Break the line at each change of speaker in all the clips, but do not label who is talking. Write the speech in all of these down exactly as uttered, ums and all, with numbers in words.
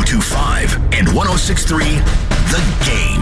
two five and one oh six point three The Game.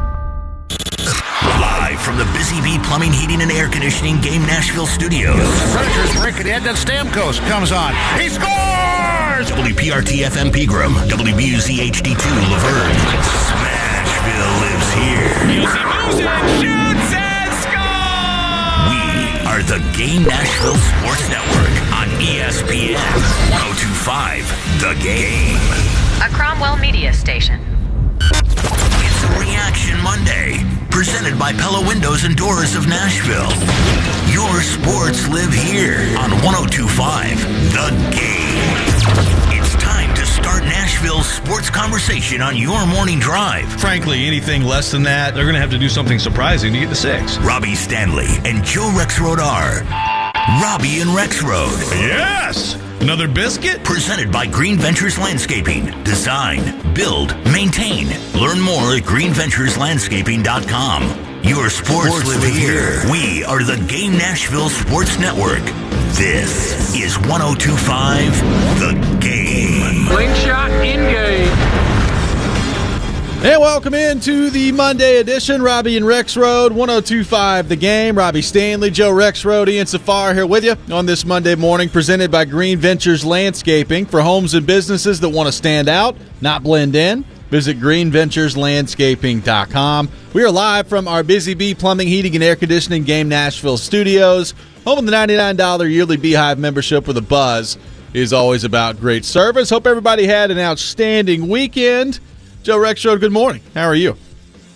Live from the Busy Bee Plumbing, Heating, and Air Conditioning Game Nashville studios.
Predators break it in, then Stamkos comes on. He scores!
W P R T F M Pegram, W B U Z H D two Laverne. Smashville lives here.
Music moves it, shoots and scores!
We are the Game Nashville Sports Network on E S P N one oh two point five The Game.
A Cromwell Media Station.
It's Reaction Monday, presented by Pella Windows and Doors of Nashville. Your sports live here on one oh two point five The Game. It's time to start Nashville's sports conversation on your morning drive.
Frankly, anything less than that, they're going to have to do something surprising to get to six.
Robbie Stanley and Joe Rexrode are Robbie and Rexrode.
Yes! Another biscuit?
Presented by Green Ventures Landscaping. Design, build, maintain. Learn more at green ventures landscaping dot com. Your sports, sports live, live here. here. We are the Game Nashville Sports Network. This is one oh two point five The Game.
Slingshot in game.
And welcome into the Monday edition. Robbie and Rexrode, one oh two point five The Game. Robbie Stanley, Joe Rexrode, Ian Safar here with you on this Monday morning, presented by Green Ventures Landscaping. For homes and businesses that want to stand out, not blend in, visit green ventures landscaping dot com. We are live from our Busy Bee Plumbing, Heating, and Air Conditioning Game Nashville studios. Home of the ninety-nine dollars yearly Beehive membership with a buzz is always about great service. Hope everybody had an outstanding weekend. Joe Rexrode, good morning. How are you?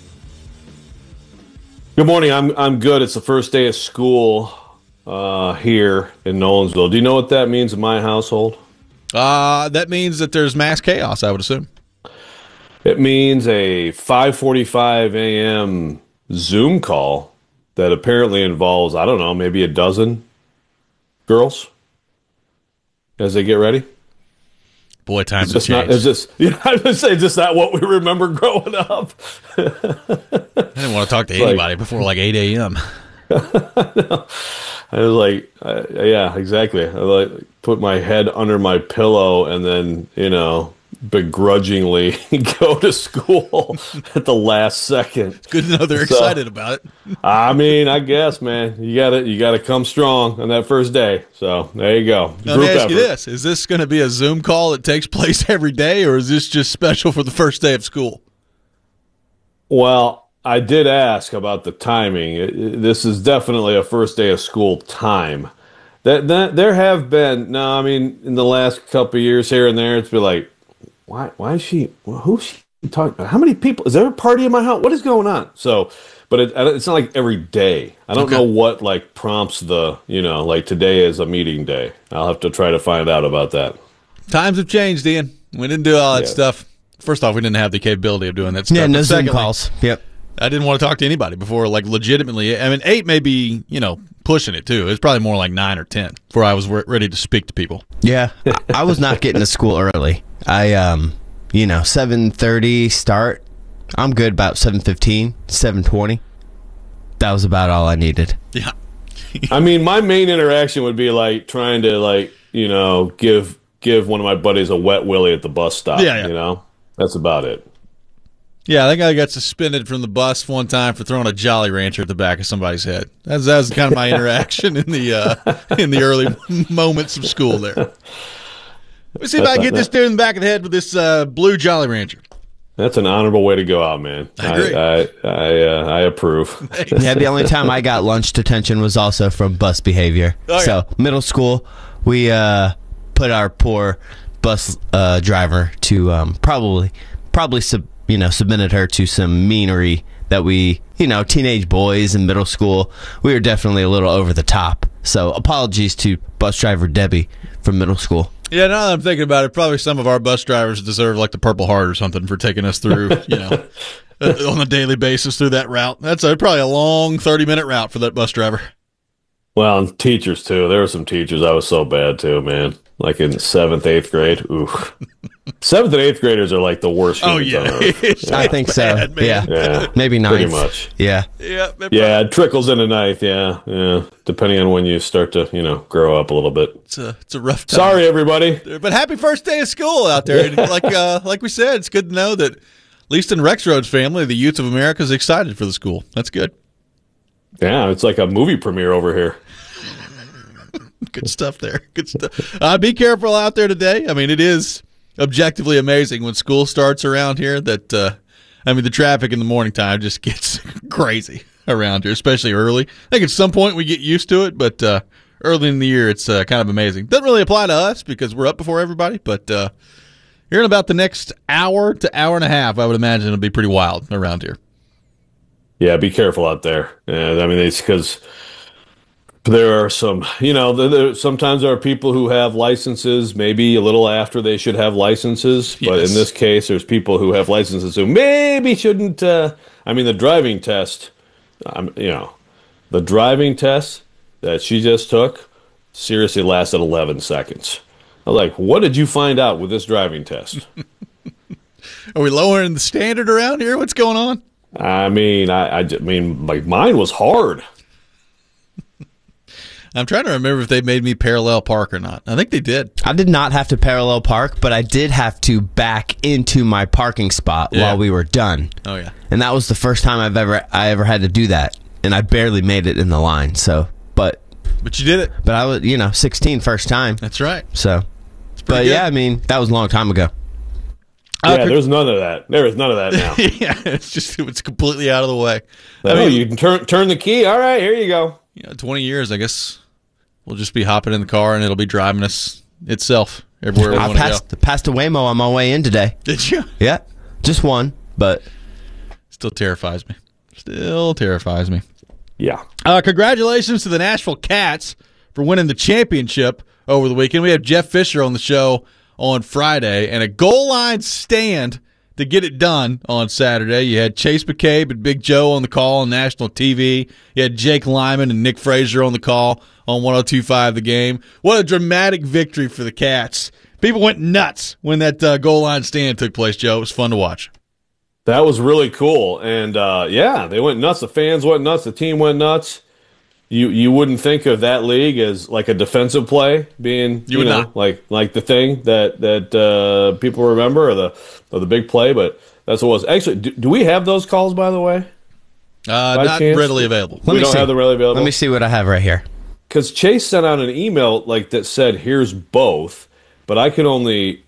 Good morning. I'm I'm good. It's the first day of school uh, here in Nolensville. Do you know what that means in my household?
Uh, that means that there's mass chaos, I would assume.
It means a five forty-five a.m. Zoom call that apparently involves, I don't know, maybe a dozen girls as they get ready.
Boy, times
have
changed.
Not, is this, you know, I was going to say, is this not what we remember growing up?
I didn't want to talk to
it's
anybody
like,
before like eight a.m.
no. I was like, uh, yeah, exactly. I like put my head under my pillow and then, you know, begrudgingly go to school at the last second.
It's good to know they're so excited about it.
I mean, I guess, man, you got to you got to come strong on that first day. So there you go.
Now, let me ask you this: is this going to be a Zoom call that takes place every day, or is this just special for the first day of school?
Well, I did ask about the timing. It, it, this is definitely a first day of school time. That that there have been no, I mean, in the last couple of years here and there, it's been like, Why? Why is she? Who's she talking about? How many people? Is there a party in my house? What is going on? So, but it, it's not like every day. I don't
okay.
know what like prompts the, you know, like today is a meeting day. I'll have to try to find out about that.
Times have changed, Ian. We didn't do all that
yeah.
stuff. First off, we didn't have the capability of doing that stuff.
Yeah, no
but
Zoom
secondly,
calls. Yep.
I didn't want to talk to anybody before, like legitimately. I mean, eight may be, you know, pushing it too. It's probably more like nine or ten before I was re- ready to speak to people.
Yeah, I was not getting to school early. I um. You know, seven thirty start. I'm good about seven fifteen, seven twenty. That was about all I needed.
Yeah.
I mean, my main interaction would be like trying to like, you know, give give one of my buddies a wet willy at the bus stop.
Yeah, yeah.
You know, that's about it.
Yeah, I think I got suspended from the bus one time for throwing a Jolly Rancher at the back of somebody's head. That's that was kind of my interaction in the uh, in the early moments of school there. Let me see if that's I can get this dude in the back of the head with this uh, blue Jolly Rancher.
That's an honorable way to go out, man.
I agree.
I I, I, uh, I approve.
Yeah, the only time I got lunch detention was also from bus behavior.
Oh, yeah.
So middle school, we uh, put our poor bus uh, driver to um, probably probably sub, you know submitted her to some meanery that we you know teenage boys in middle school, we were definitely a little over the top. So apologies to bus driver Debbie from middle school.
Yeah, now that I'm thinking about it, probably some of our bus drivers deserve like the Purple Heart or something for taking us through, you know, on a daily basis through that route. That's a, probably a long thirty-minute route for that bus driver.
Well, and teachers, too. There were some teachers I was so bad, too, man. Like in seventh, eighth grade. Oof. Seventh and eighth graders are like the worst
Oh,
humans
yeah.
on earth.
I think so.
bad, man.
Yeah.
Yeah,
Maybe ninth.
pretty much.
Yeah.
Yeah,
Yeah, it trickles into ninth. Yeah, yeah. Depending on when you start to, you know, grow up a little bit.
It's a, it's a rough time.
Sorry, everybody.
But happy first day of school out there. like uh, like we said, it's good to know that, at least in Rex Road's family, the youth of America is excited for the school. That's good.
Yeah, it's like a movie premiere over here.
Good stuff there. Good stuff. Uh, be careful out there today. I mean, it is objectively amazing when school starts around here that, uh, I mean, the traffic in the morning time just gets crazy around here, especially early. I think at some point we get used to it, but uh, early in the year it's uh, kind of amazing. Doesn't really apply to us because we're up before everybody, but uh, here in about the next hour to hour and a half, I would imagine it'll be pretty wild around here.
Yeah, be careful out there. Yeah, I mean, it's because there are some, you know, there, there, sometimes there are people who have licenses maybe a little after they should have licenses. But
Yes.
in this case, there's people who have licenses who maybe shouldn't. Uh, I mean, the driving test, um, you know, the driving test that she just took seriously lasted eleven seconds. I was like, what did you find out with this driving test?
Are we lowering the standard around here? What's going on?
I mean, I, I, j- I mean, like mine was hard.
I'm trying to remember if they made me parallel park or not. I think they did.
I did not have to parallel park, but I did have to back into my parking spot
Yeah.
while we were done.
Oh, yeah.
And that was the first time I've ever I ever had to do that, and I barely made it in the line. So, but
But you did it.
but I was, you know, sixteen first time.
That's right.
So, but
good.
yeah, I mean, that was a long time ago.
Uh,
Yeah, there's none of that. There is none of that now.
yeah, it's just it's completely out of the way. I
oh,
mean,
you can turn turn the key. All right, here you go.
you know, twenty years, I guess we'll just be hopping in the car and it'll be driving us itself everywhere we
I
want to go.
passed passed a Waymo on my way in today.
Did you?
Yeah, just one, but
Still terrifies me. Still terrifies me.
Yeah.
Uh, congratulations to the Nashville Cats for winning the championship over the weekend. We had Jeff Fisher on the show on Friday, and a goal line stand to get it done on Saturday. You had Chase McCabe and Big Joe on the call on national T V. You had Jake Lyman and Nick Frazier on the call on one oh two point five The Game. What a dramatic victory for the Cats. People went nuts when that uh, goal line stand took place, Joe. It was fun to watch.
That was really cool. And, uh, yeah, they went nuts. The fans went nuts. The team went nuts. You you wouldn't think of that league as like a defensive play being, you,
You would
know,
not.
like like the thing that that uh, people remember or the or the big play, but that's what it was. Actually, do, do we have those calls, by the way?
Uh,
By
not
chance?
readily available.
let
we
me
don't
see.
have them readily available.
Let me see what I have right here.
Because Chase sent out an email like that said, "Here's both," but I could only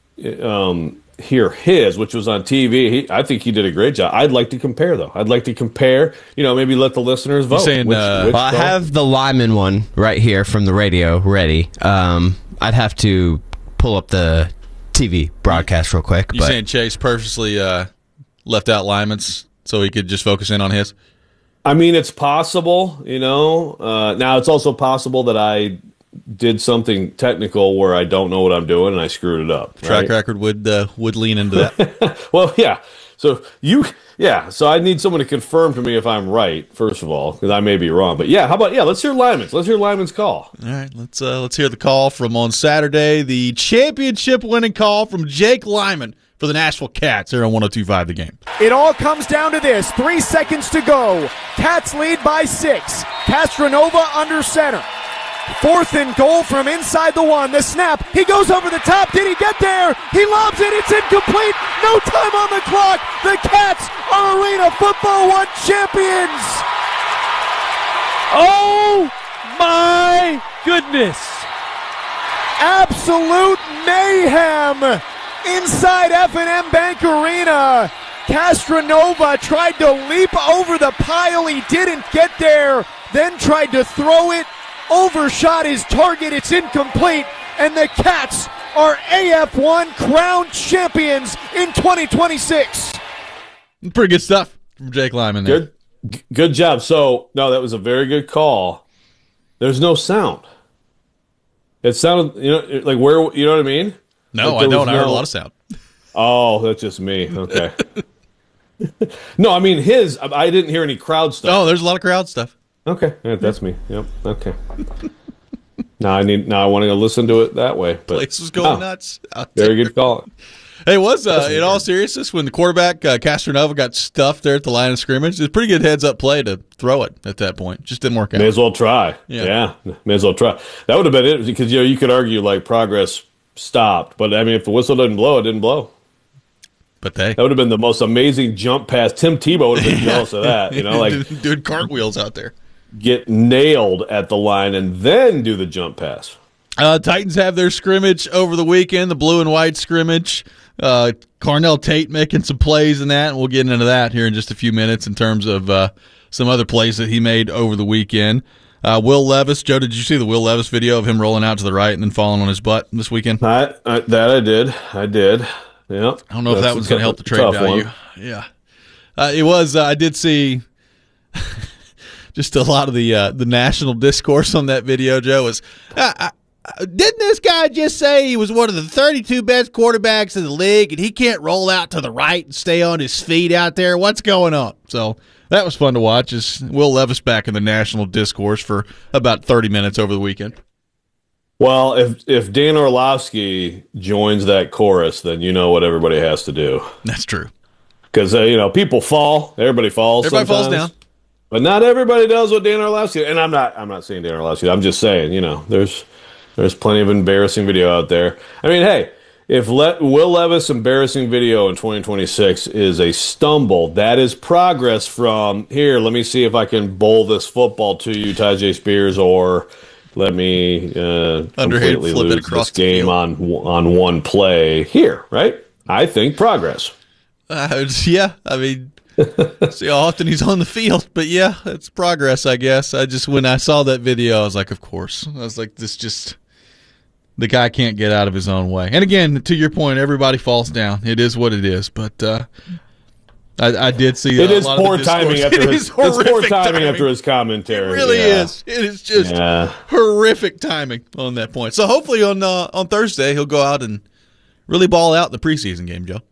um, hear his, which was on T V. He, I think he did a great job. I'd like to compare, though. I'd like to compare. You know, maybe let the listeners vote.
saying,
Which-
uh,
which
Well, I
call?
have the Lyman one right here from the radio ready. Um, I'd have to pull up the T V broadcast real quick.
You
but
saying Chase purposely uh, left out Lyman's so he could just focus in on his?
I mean, it's possible. You know, uh, now it's also possible that I did something technical where I don't know what I'm doing and I screwed it up.
Track
right?
record would uh, would lean into that.
Well, yeah. So you, yeah. So I need someone to confirm to me if I'm right. First of all, because I may be wrong. But yeah, how about yeah? Let's hear Lyman's. Let's hear Lyman's call.
All right, let's uh, let's hear the call from on Saturday. The championship winning call from Jake Lyman for the Nashville Cats here on one oh two point five The Game.
It all comes down to this. Three seconds to go. Cats lead by six. Castronova under center. Fourth and goal from inside the one. The snap. He goes over the top. Did he get there? He lobs it. It's incomplete. No time on the clock. The Cats are Arena Football One champions.
Oh my goodness.
Absolute mayhem inside F and M Bank Arena. Castronova tried to leap over the pile. He didn't get there. Then tried to throw it. Overshot his target. It's incomplete. And the Cats are A F one crowned champions in twenty twenty-six.
Pretty good stuff from Jake Lyman there.
Good, G- good job. So no, that was a very good call. There's no sound. It sounded, you know, like where, you know what I mean?
No,
Like
I
there
don't.
was
I heard a
no-
lot of sound.
Oh, that's just me. Okay. No, I mean his. I I didn't hear any crowd stuff.
Oh, there's a lot of crowd stuff.
Okay, yeah, that's me. Yep. Okay. Now I need. Now I want to listen to it that way. But
Place was going
oh,
nuts. out
Very
there.
good call.
Hey, was uh, in all seriousness, when the quarterback, uh, Castronova, got stuffed there at the line of scrimmage, it was a pretty good heads-up play to throw it at that point. Just didn't work out.
May as well try.
Yeah.
yeah, may as well try. That would have been it, because you know you could argue like progress stopped, but I mean if the whistle didn't blow, it didn't blow.
But they
that would have been the most amazing jump pass. Tim Tebow would have been jealous of that. You know, like
doing cartwheels out there.
Get nailed at the line and then do the jump pass.
Uh, Titans have their scrimmage over the weekend, the blue and white scrimmage. Uh, Carnell Tate making some plays in that, and we'll get into that here in just a few minutes in terms of uh, some other plays that he made over the weekend. Uh, Will Levis, Joe, did you see the Will Levis video of him rolling out to the right and then falling on his butt this weekend?
I, I, that I did. I did. Yeah.
I don't know That's if that was going to help the trade value. One. Yeah. Uh, it was. Uh, I did see just a lot of the uh, the national discourse on that video, Joe, was uh, – didn't this guy just say he was one of the thirty-two best quarterbacks in the league and he can't roll out to the right and stay on his feet out there? What's going on? So that was fun to watch. Is Will Levis back in the national discourse for about thirty minutes over the weekend.
Well, if if Dan Orlovsky joins that chorus, then you know what everybody has to do.
That's true.
Because, uh, you know, people fall. Everybody falls
Everybody
sometimes.
falls down.
But not everybody does what Dan Orlovsky. And I'm not I'm not saying Dan Orlovsky. I'm just saying, you know, there's there's plenty of embarrassing video out there. I mean, hey, if Le- Will Levis' embarrassing video in twenty twenty-six is a stumble, that is progress from, here, let me see if I can bowl this football to you, Tyjae Spears, or let me uh, completely
flip
lose
it across
this game on on one play here, right? I think progress.
Uh, yeah, I mean, see how often he's on the field, but yeah, it's progress, I guess. I just, when I saw that video, I was like, of course. I was like, this just, the guy can't get out of his own way. And again, to your point, everybody falls down. It is what it is, but uh, I, I did see
it
a
is
lot
poor
of the
timing after
it
his,
is horrific
it's poor timing,
timing
after his commentary.
It really
yeah.
is. It is just
yeah.
horrific timing on that point. So hopefully on uh, on Thursday he'll go out and really ball out in the preseason game, Joe.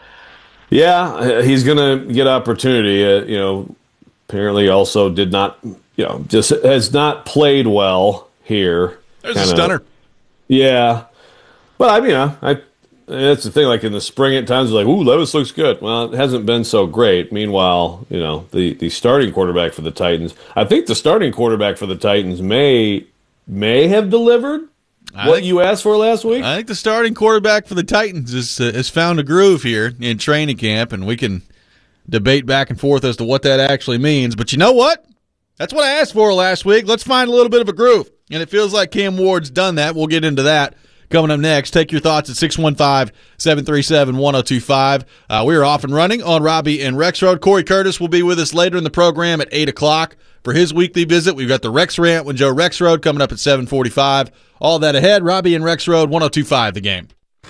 Yeah, he's going to get opportunity. Uh, you know, apparently also did not, you know, just has not played well here.
There's
Kinda,
a stunner.
Yeah, but I mean, you know, I. That's the thing. Like in the spring, at times, like, "Ooh, Levis looks good." Well, it hasn't been so great. Meanwhile, you know, the, the starting quarterback for the Titans. I think the starting quarterback for the Titans may may have delivered I what think, you asked for last week.
I think the starting quarterback for the Titans is, uh, has found a groove here in training camp, and we can debate back and forth as to what that actually means. But you know what? That's what I asked for last week. Let's find a little bit of a groove, and it feels like Cam Ward's done that. We'll get into that. Coming up next, take your thoughts at six one five, seven three seven, one oh two five. Uh, we are off and running on Robbie and Rex Road. Corey Curtis will be with us later in the program at eight o'clock for his weekly visit. We've got the Rex Rant with Joe Rex Road coming up at seven forty-five. All that ahead. Robbie and Rex Road, one oh two five, the game.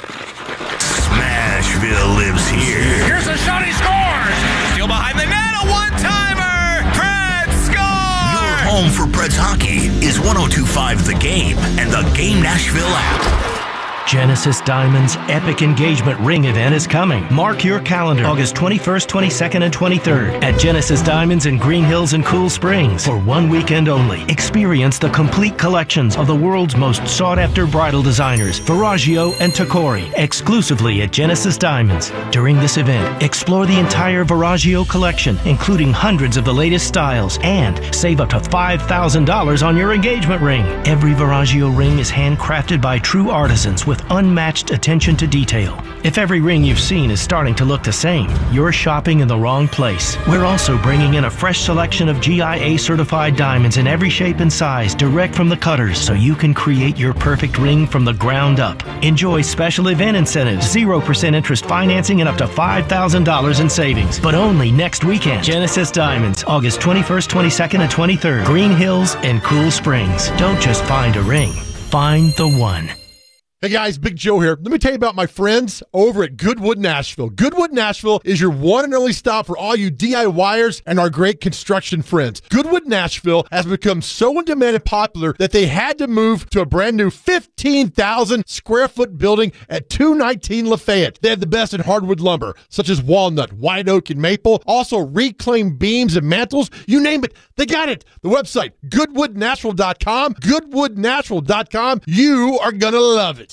Smashville lives here.
Here's a shot, he scores! Still behind the net, a one-timer! Preds score!
Your home for Preds hockey is one oh two five The Game and the Game Nashville app.
Genesis Diamonds' epic engagement ring event is coming. Mark your calendar, August twenty-first, twenty-second, and twenty-third at Genesis Diamonds in Green Hills and Cool Springs for one weekend only. Experience the complete collections of the world's most sought-after bridal designers, Verragio and Tacori, exclusively at Genesis Diamonds. During this event, explore the entire Verragio collection, including hundreds of the latest styles, and save up to five thousand dollars on your engagement ring. Every Verragio ring is handcrafted by true artisans with unmatched attention to detail. If every ring you've seen is starting to look the same, you're shopping in the wrong place. We're also bringing in a fresh selection of G I A certified diamonds in every shape and size direct from the cutters so you can create your perfect ring from the ground up. Enjoy special event incentives, zero percent interest financing, and up to five thousand dollars in savings. But only next weekend. Genesis Diamonds, August twenty-first, twenty-second, and twenty-third. Green Hills and Cool Springs. Don't just find a ring. Find the one.
Hey guys, Big Joe here. Let me tell you about my friends over at Goodwood Nashville. Goodwood Nashville is your one and only stop for all you DIYers and our great construction friends. Goodwood Nashville has become so in demand and popular that they had to move to a brand new fifteen thousand square foot building at two nineteen Lafayette. They have the best in hardwood lumber, such as walnut, white oak, and maple. Also reclaimed beams and mantles. You name it, they got it. The website, goodwood natural dot com. goodwood natural dot com. You are going to love it.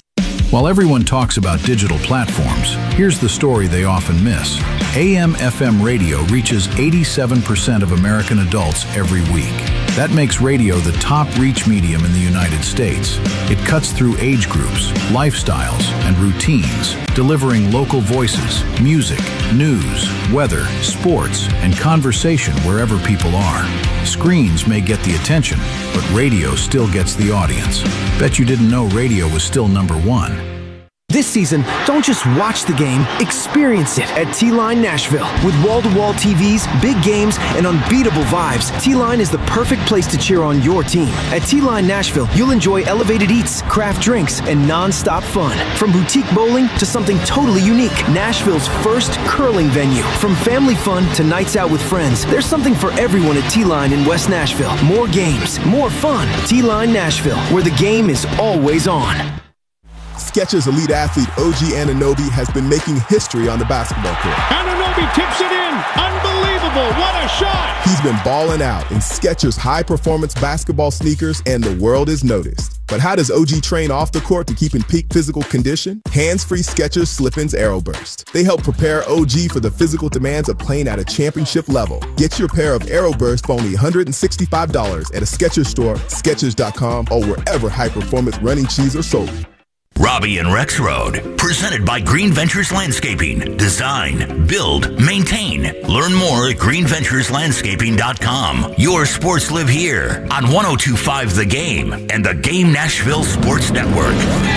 While everyone talks about digital platforms, here's the story they often miss. A M F M radio reaches eighty-seven percent of American adults every week. That makes radio the top reach medium in the United States. It cuts through age groups, lifestyles, and routines, delivering local voices, music, news, weather, sports, and conversation wherever people are. Screens may get the attention, but radio still gets the audience. Bet you didn't know radio was still number one.
This season, don't just watch the game, experience it at T-Line Nashville. With wall-to-wall T Vs, big games, and unbeatable vibes, T-Line is the perfect place to cheer on your team. At T-Line Nashville, you'll enjoy elevated eats, craft drinks, and non-stop fun. From boutique bowling to something totally unique, Nashville's first curling venue. From family fun to nights out with friends, there's something for everyone at T-Line in West Nashville. More games, more fun. T-Line Nashville, where the game is always on.
Skechers elite athlete O G Anunoby has been making history on the basketball court.
Anunoby tips it in. Unbelievable. What a shot.
He's been balling out in Skechers high-performance basketball sneakers, and the world has noticed. But how does O G train off the court to keep in peak physical condition? Hands-free Skechers Slip-ins Aeroburst. They help prepare O G for the physical demands of playing at a championship level. Get your pair of Aeroburst for only one hundred sixty-five dollars at a Skechers store, Skechers dot com, or wherever high-performance running shoes are sold.
Robbie and Rex Road, presented by Green Ventures Landscaping. Design, build, maintain. Learn more at green ventures landscaping dot com. Your sports live here on one oh two point five The Game and the Game Nashville Sports Network.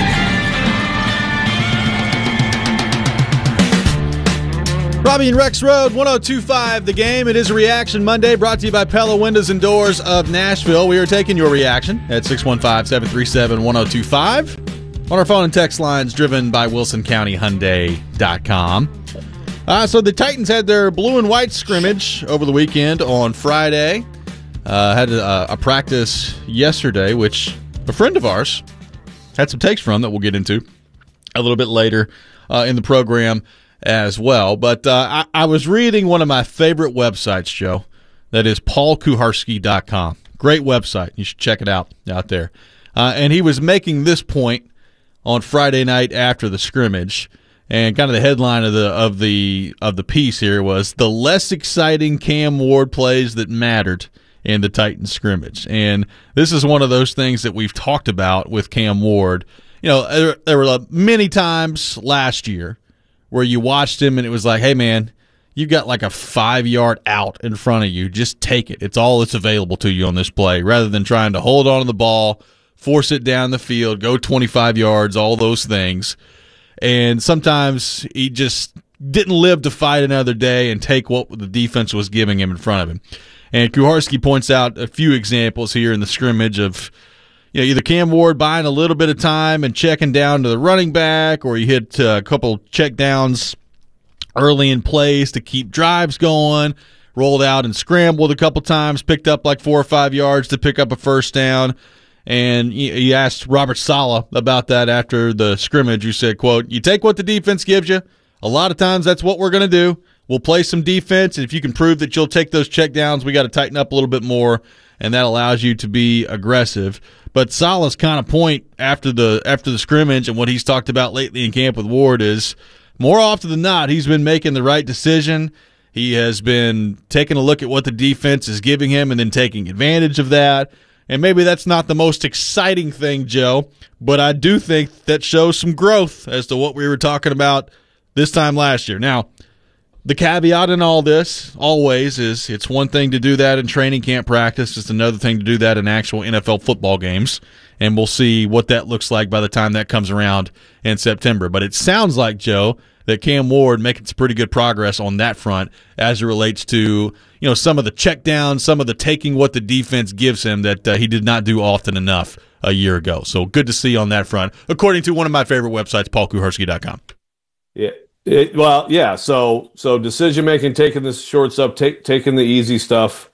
Robbie and Rex Road, one oh two point five The Game. It is a Reaction Monday, brought to you by Pella Windows and Doors of Nashville. We are taking your reaction at six one five, seven three seven, one oh two five. On our phone and text lines, driven by Wilson County Hyundai dot com. Uh, so the Titans had their blue and white scrimmage over the weekend on Friday. Uh, had a, a practice yesterday, which a friend of ours had some takes from that we'll get into a little bit later uh, in the program as well. But uh, I, I was reading one of my favorite websites, Joe. That is paul kuharsky dot com. Great website. You should check it out out there. Uh, and he was making this point on Friday night after the scrimmage, and kind of the headline of the of the of the piece here was the less exciting Cam Ward plays that mattered in the Titans scrimmage. And this is one of those things that we've talked about with Cam Ward. You know, there, there were many times last year where you watched him and it was like, hey man, you've got like a five yard out in front of you. Just take it. It's all that's available to you on this play, rather than trying to hold on to the ball, force it down the field, go twenty-five yards, all those things. And sometimes he just didn't live to fight another day and take what the defense was giving him in front of him. And Kuharsky points out a few examples here in the scrimmage of, you know, either Cam Ward buying a little bit of time and checking down to the running back, or he hit a couple check downs early in plays to keep drives going, rolled out and scrambled a couple times, picked up like four or five yards to pick up a first down. And he asked Robert Saleh about that after the scrimmage, who said, quote, you take what the defense gives you. A lot of times that's what we're going to do. We'll play some defense, and if you can prove that you'll take those checkdowns, we got to tighten up a little bit more, and that allows you to be aggressive. But Saleh's kind of point after the after the scrimmage and what he's talked about lately in camp with Ward is, more often than not, he's been making the right decision. He has been taking a look at what the defense is giving him and then taking advantage of that. And maybe that's not the most exciting thing, Joe, but I do think that shows some growth as to what we were talking about this time last year. Now, the caveat in all this always is it's one thing to do that in training camp practice. It's another thing to do that in actual N F L football games, and we'll see what that looks like by the time that comes around in September. But it sounds like, Joe, that Cam Ward making some pretty good progress on that front as it relates to, you know, some of the checkdowns, some of the taking what the defense gives him that uh, he did not do often enough a year ago. So good to see on that front, according to one of my favorite websites, paul kuharsky dot com.
Yeah. It, well, yeah. So, so decision making, taking the shorts up, take, taking the easy stuff,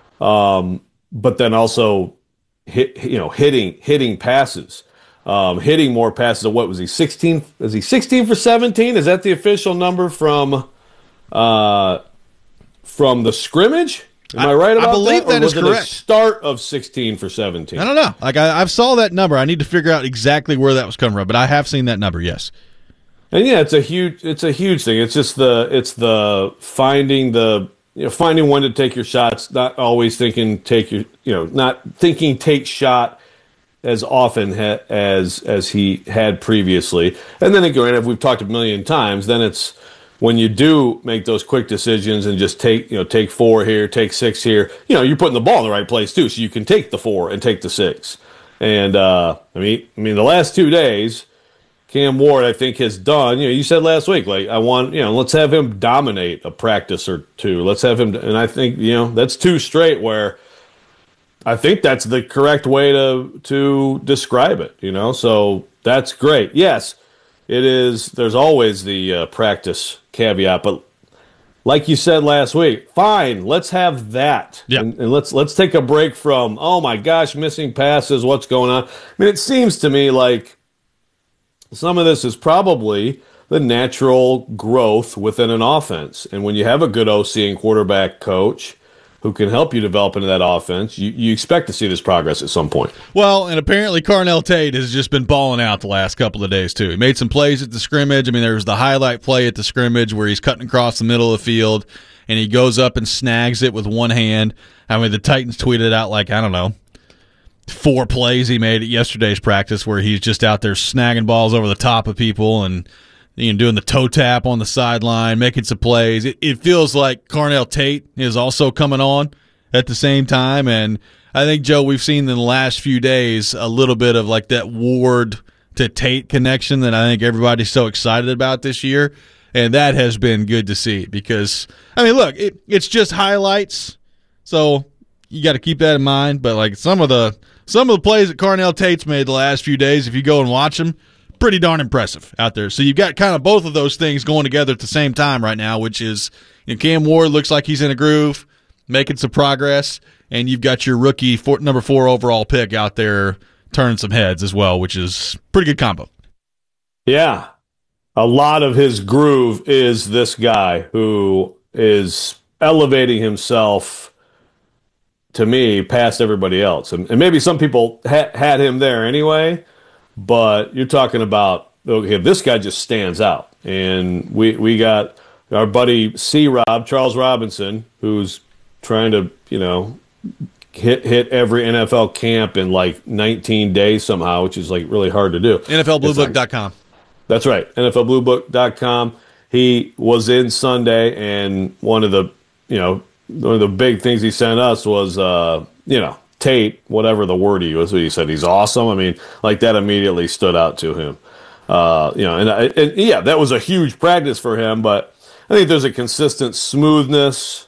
um, but then also hit, you know, hitting hitting passes, um, hitting more passes. What was he? sixteen? Is he sixteen for seventeen? Is that the official number from uh, from the scrimmage? Am I, I right about
I believe
that?
that
or
is
was it
correct.
A start of sixteen for seventeen.
I don't know. Like I, I saw that number. I need to figure out exactly where that was coming from, but I have seen that number. Yes.
And yeah, it's a huge, it's a huge thing. It's just the, it's the finding the, you know, finding when to take your shots. Not always thinking take your, you know, not thinking take shot as often ha- as as he had previously. And then again, if we've talked a million times, then it's when you do make those quick decisions and just take, you know, take four here, take six here. You know, you're putting the ball in the right place too, so you can take the four and take the six. And uh, I mean, I mean, the last two days. Cam Ward, I think, has done, you know, you said last week, like, I want, you know, let's have him dominate a practice or two. Let's have him, and I think, you know, that's two straight where I think that's the correct way to to describe it, you know, so that's great. Yes, it is, there's always the uh, practice caveat, but like you said last week, fine, let's have that.
Yeah.
And, and let's let's take a break from, oh my gosh, missing passes, what's going on? I mean, it seems to me like some of this is probably the natural growth within an offense. And when you have a good O C and quarterback coach who can help you develop into that offense, you, you expect to see this progress at some point.
Well, and apparently Carnell Tate has just been balling out the last couple of days, too. He made some plays at the scrimmage. I mean, there was the highlight play at the scrimmage where he's cutting across the middle of the field, and he goes up and snags it with one hand. I mean, the Titans tweeted out, like, I don't know, four plays he made at yesterday's practice where he's just out there snagging balls over the top of people and, you know, doing the toe tap on the sideline, making some plays. It, it feels like Carnell Tate is also coming on at the same time. And I think, Joe, we've seen in the last few days a little bit of like that Ward to Tate connection that I think everybody's so excited about this year. And that has been good to see because, I mean, look, it, it's just highlights. So you got to keep that in mind. But like some of the, Some of the plays that Carnell Tate's made the last few days, if you go and watch them, pretty darn impressive out there. So you've got kind of both of those things going together at the same time right now, which is, you know, Cam Ward looks like he's in a groove, making some progress, and you've got your rookie four, number four overall pick out there turning some heads as well, which is pretty good combo.
Yeah. A lot of his groove is this guy who is elevating himself to me, past everybody else. And, and maybe some people ha- had him there anyway, but you're talking about, okay, this guy just stands out. And we we got our buddy C-Rob, Charles Robinson, who's trying to, you know, hit hit every N F L camp in like nineteen days somehow, which is like really hard to do.
N F L Blue Book dot com.
That's right, N F L Blue Book dot com. He was in Sunday, and one of the, you know, one of the big things he sent us was, uh, you know, Tate, whatever the word he used, he said he's awesome. I mean, like that immediately stood out to him. Uh, you know, and, and yeah, that was a huge practice for him, but I think there's a consistent smoothness,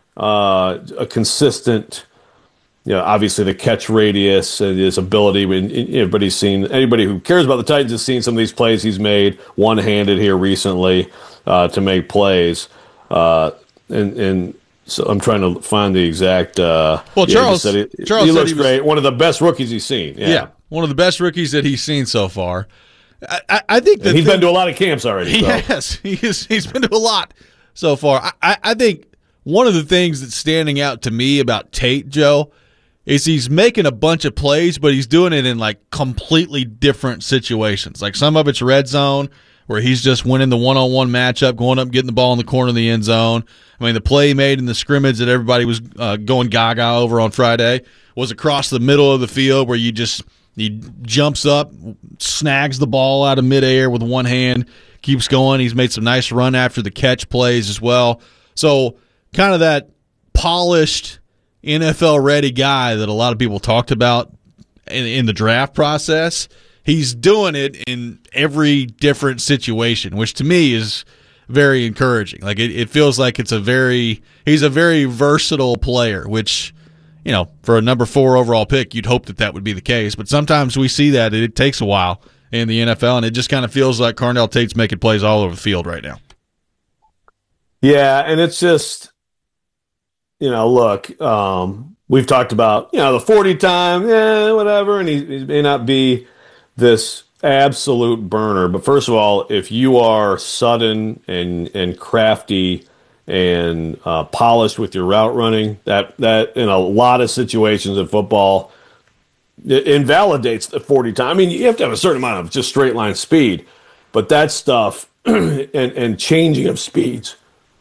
uh, a consistent, you know, obviously the catch radius and his ability. When everybody's seen, anybody who cares about the Titans has seen some of these plays he's made one-handed here recently uh, to make plays, uh, and and. So I'm trying to find the exact. Uh,
well,
yeah,
Charles,
he, he,
Charles
he looks
he was,
great. One of the best rookies he's seen. Yeah,
yeah one of the best rookies that he's seen so far. I, I, I think that
he's
thing,
been to a lot of camps already. So.
Yes, he is, he's been to a lot so far. I, I think one of the things that's standing out to me about Tate, Joe, is he's making a bunch of plays, but he's doing it in like completely different situations. Like some of it's red zone, where he's just winning the one-on-one matchup, going up, getting the ball in the corner of the end zone. I mean, the play he made in the scrimmage that everybody was uh, going gaga over on Friday was across the middle of the field where you just he jumps up, snags the ball out of midair with one hand, keeps going. He's made some nice run after the catch plays as well. So kind of that polished N F L-ready guy that a lot of people talked about in, in the draft process. He's doing it in every different situation, which to me is very encouraging. Like it, it feels like it's a very he's a very versatile player, which, you know, for a number four overall pick, you'd hope that that would be the case. But sometimes we see that it takes a while in the N F L, and it just kind of feels like Carnell Tate's making plays all over the field right now.
Yeah, and it's just, you know, look, um, we've talked about, you know, the forty time, yeah, whatever, and he, he may not be this absolute burner. But first of all, if you are sudden and and crafty and uh, polished with your route running. That that in a lot of situations in football, it invalidates the forty time. I mean, you have to have a certain amount of just straight line speed, but that stuff and, and changing of speeds,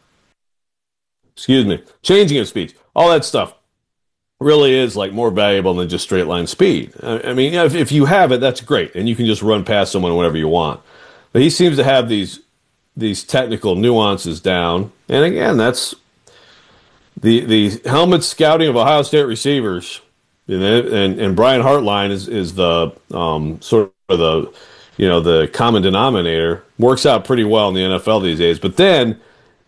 excuse me, changing of speeds, all that stuff really is like more valuable than just straight line speed. I, I mean, if, if you have it, that's great, and you can just run past someone whenever you want. But he seems to have these these technical nuances down, and again, that's the the helmet scouting of Ohio State receivers. And, and and Brian Hartline is is the um, sort of the you know the common denominator. Works out pretty well in the N F L these days. But then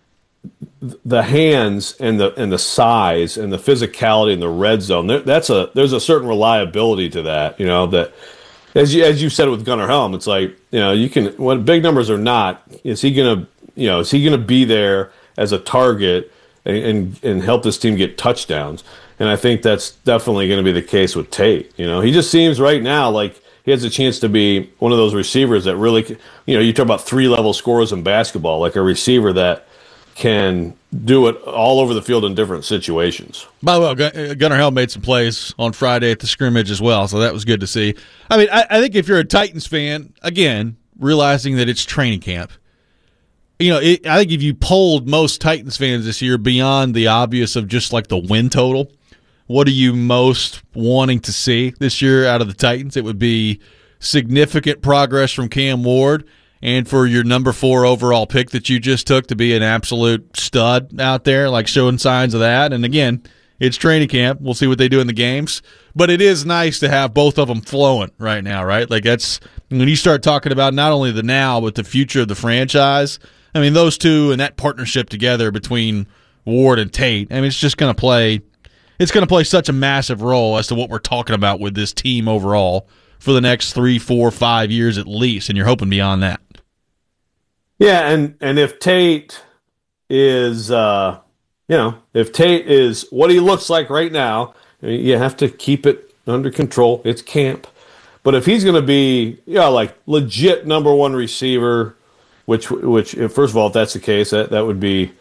the hands and the and the size and the physicality in the red zone. There, that's a there's a certain reliability to that. You know that as you as you said with Gunnar Helm, it's like you know you can when big numbers or not, is he gonna you know is he gonna be there as a target and and, and help this team get touchdowns? And I think that's definitely going to be the case with Tate. You know, he just seems right now like he has a chance to be one of those receivers that really, you know, you talk about three-level scorers in basketball, like a receiver that can do it all over the field in different situations.
By the way, Gunnar Helm made some plays on Friday at the scrimmage as well, so that was good to see. I mean, I, I think if you're a Titans fan, again, realizing that it's training camp, you know, it, I think if you polled most Titans fans this year beyond the obvious of just like the win total, what are you most wanting to see this year out of the Titans? It would be significant progress from Cam Ward and for your number four overall pick that you just took to be an absolute stud out there, like showing signs of that. And again, it's training camp. We'll see what they do in the games. But it is nice to have both of them flowing right now, right? Like that's when you start talking about not only the now but the future of the franchise. I mean, those two and that partnership together between Ward and Tate, I mean, it's just going to play – it's going to play such a massive role as to what we're talking about with this team overall for the next three, four, five years at least, and you're hoping beyond that.
Yeah, and, and if Tate is, uh, you know, if Tate is what he looks like right now, you have to keep it under control. It's camp. But if he's going to be, you know, like legit number one receiver, which, which first of all, if that's the case, that, that would be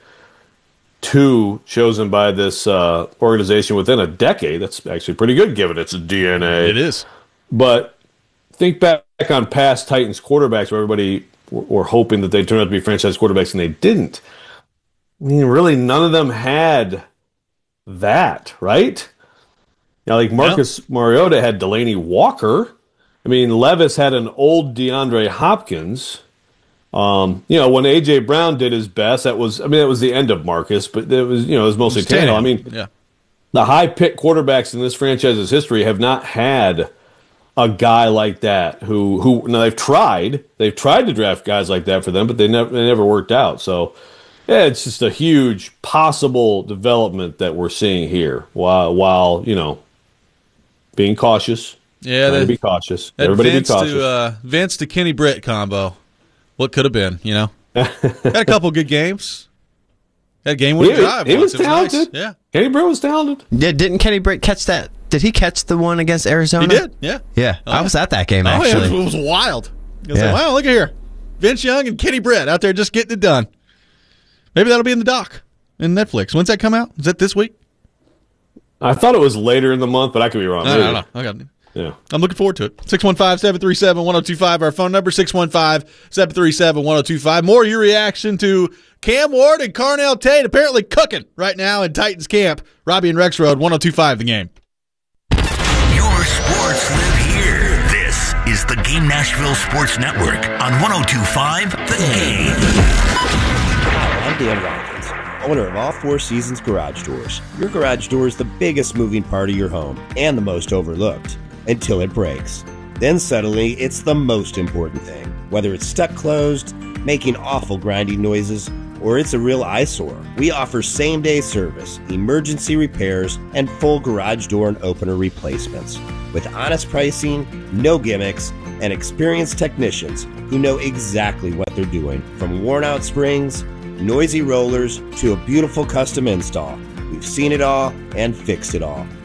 two chosen by this uh, organization within a decade. That's actually pretty good given its D N A.
It is.
But think back on past Titans quarterbacks where everybody were hoping that they'd turn out to be franchise quarterbacks, and they didn't. I mean, really, none of them had that, right? You know, like Marcus yeah. Mariota had Delaney Walker. I mean, Levis had an old DeAndre Hopkins. Um, you know, when A J Brown did his best, that was, I mean, that was the end of Marcus, but it was, you know, it was mostly Tannehill. I mean,
yeah.
the high pick quarterbacks in this franchise's history have not had a guy like that who, who, now they've tried, they've tried to draft guys like that for them, but they never, they never worked out. So, yeah, it's just a huge possible development that we're seeing here while, while, you know, being cautious.
Yeah,
that, be cautious. Everybody
Vince
be cautious.
To, uh, Vince to Kenny Britt combo. What could have been, you know? Had a couple good games. Had a game-winning drive.
He was
once.
talented.
Nice. Yeah.
Kenny Britt was talented.
Yeah, didn't Kenny Britt catch that? Did he catch the one against Arizona?
He did, yeah.
Yeah,
oh,
I was at that game,
oh,
actually.
Yeah, it was wild. I was
yeah.
like, wow, look at here. Vince Young and Kenny Britt out there just getting it done. Maybe that'll be in the doc in Netflix. When's that come out? Is that this week?
I thought it was later in the month, but I could be wrong.
No, no, no. I got it.
Yeah.
I'm looking forward to it. six one five, seven three seven, one oh two five, our phone number, six one five, seven three seven, one oh two five. More of your reaction to Cam Ward and Carnell Tate apparently cooking right now in Titans camp. Robbie and Rex Road, one oh two five The Game.
Your sports live here. This is the Game Nashville Sports Network on one oh two five The Game.
I'm Dan Watkins, owner of All Four Seasons Garage Doors. Your garage door is the biggest moving part of your home and the most overlooked. Until it breaks. Then suddenly, it's the most important thing. Whether it's stuck closed, making awful grinding noises, or it's a real eyesore, we offer same-day service, emergency repairs, and full garage door and opener replacements. With honest pricing, no gimmicks, and experienced technicians who know exactly what they're doing. From worn-out springs, noisy rollers, to a beautiful custom install. We've seen it all and fixed it all.